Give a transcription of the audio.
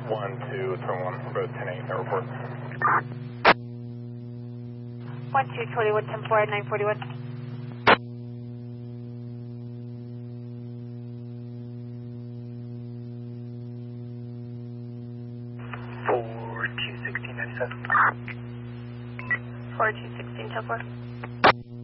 2, turn 1, both 10-8, airport. 1221, 10-4, 941. 421697. 4216, 10-4.